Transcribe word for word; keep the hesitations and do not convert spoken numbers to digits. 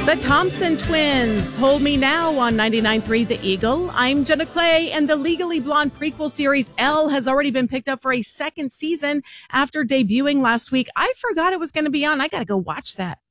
The Thompson Twins, Hold Me Now on ninety-nine point three The Eagle. I'm Jenna Clay, and the Legally Blonde prequel series Elle has already been picked up for a second season after debuting last week. I forgot it was going to be on. I got to go watch that.